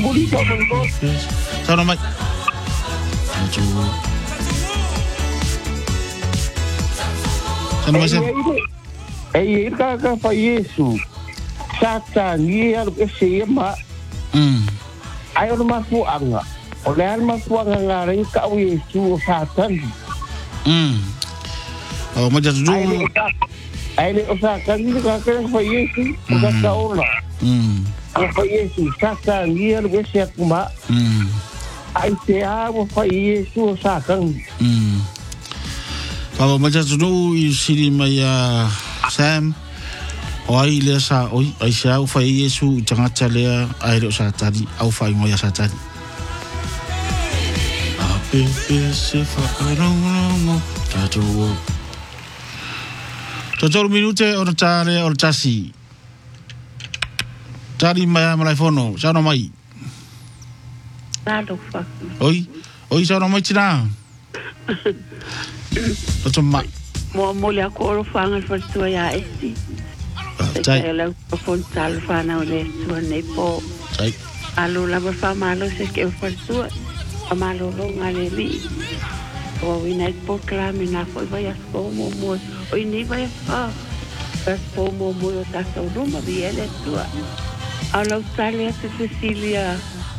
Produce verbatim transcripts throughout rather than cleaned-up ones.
Buli pa man ko. Sana mai. Ajo. Sana mai sen. Eh, eh, ka ka pa Yesu. Satan ni alu ke se ma. Mm. Ayo ma fu anga. Ole al ma fu anga ngare ka Yesu Satan. Mm. Oh, ma jatu du. Ai le o Satan ni ka ka pa Yesu. Ka ka ola. Mm. Pa Yesu Satan ni alu ke se ma. Mm. Ai se a mo pa Yesu Satan. Mm. Papa ma jatu du i siri mai a Sam. Oi le sa oi ai sa o fai Yesu tanga tale ai ro sa tadi au fai mo ya sa tadi. A pe pe se fa rongo tato. Tato minute o tare o tasi. Tari mai mai fono, sa no mai. Tato fa. Oi, oi sa no mai tina. Tato mai. Mo mo le ko fa ngal fa tu ya esti. Sai. Sai la ko tal fa na le tu nei po. Sai. Alo la fa malo se ke fa tu. Malo lo ngale li. O ina po klame na fo vai as po mo mo. O ni vai fa. As po mo mo ta so no ma vi ele tu. Alo Australia se Cecilia.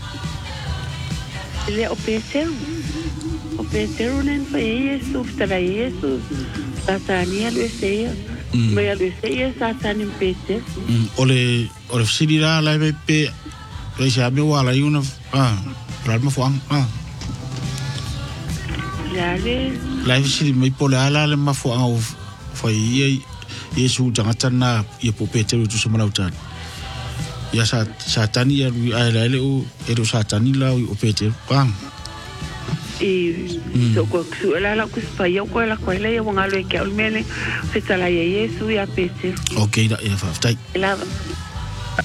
Ele o peseu. O peseu nen fa Yesu, tra Yesu. Satania lo sei. Me lo sei Satan impete. Ole ole siri la la pe. Re sa me wala una ah, ralma fuang ah. Lale. Life siri mai pole ala le ma fuang au foi ye Yesu janga tana ye po pete tu semana utan. Ya sa Satani ya ai le o ero Satani la o pete bang. E so ko su la la ku fa yo ko la ko le yo ngalo ke al mele se tala ye Yesu ya pete. Okay da ya fa tai. La